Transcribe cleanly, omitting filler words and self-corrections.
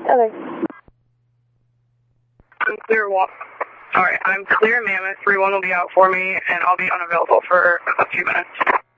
Okay. I'm clear. Alright, I'm clear, Mammoth. 3-1 will be out for me, and I'll be unavailable for a few minutes.